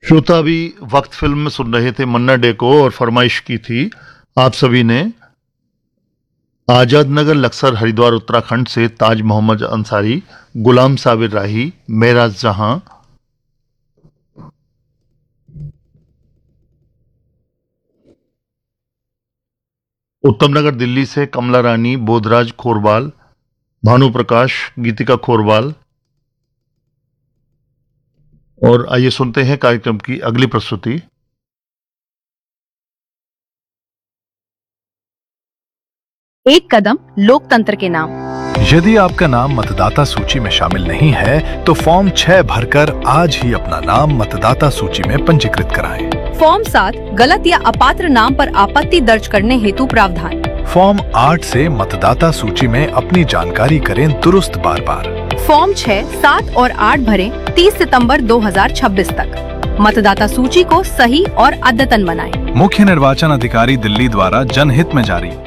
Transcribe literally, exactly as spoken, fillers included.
श्रोता अभी वक्त फिल्म में सुन रहे थे मन्ना डे को और फरमाइश की थी आप सभी ने आजाद नगर लक्सर हरिद्वार उत्तराखंड से ताज मोहम्मद अंसारी, गुलाम साबिर राही, मेरा जहां। उत्तम नगर दिल्ली से कमला रानी, बोधराज खोरबाल, भानु प्रकाश, गीतिका खोरबाल। और आइए सुनते हैं कार्यक्रम की अगली प्रस्तुति। एक कदम लोकतंत्र के नाम। यदि आपका नाम मतदाता सूची में शामिल नहीं है तो फॉर्म छह भरकर आज ही अपना नाम मतदाता सूची में पंजीकृत कराएं। फॉर्म सात गलत या अपात्र नाम पर आपत्ति दर्ज करने हेतु प्रावधान। फॉर्म आठ से मतदाता सूची में अपनी जानकारी करें दुरुस्त बार बार। फॉर्म छह, सात और आठ भरें तीस सितंबर दो हज़ार छब्बीस तक। मतदाता सूची को सही और अद्यतन बनाएं। मुख्य निर्वाचन अधिकारी दिल्ली द्वारा जनहित में जारी।